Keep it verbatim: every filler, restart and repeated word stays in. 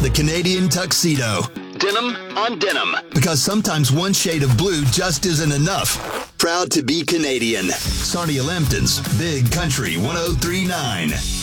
the Canadian tuxedo. Denim on denim. Because sometimes one shade of blue just isn't enough. Proud to be Canadian. Sarnia Lambton's Big Country one oh three point nine.